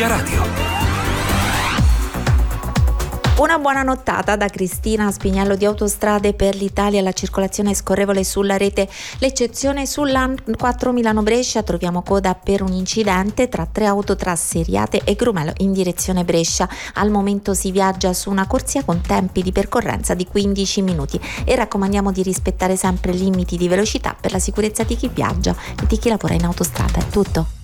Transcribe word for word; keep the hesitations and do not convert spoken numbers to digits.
Energia Radio. Una buona nottata da Cristina Spiniello di Autostrade per l'Italia. La circolazione è scorrevole sulla rete, l'eccezione sull'A N quattro Milano-Brescia. Troviamo coda per un incidente tra tre auto tra Seriate e Grumello in direzione Brescia. Al momento si viaggia su una corsia con tempi di percorrenza di quindici minuti e raccomandiamo di rispettare sempre limiti di velocità per la sicurezza di chi viaggia e di chi lavora in autostrada. È tutto.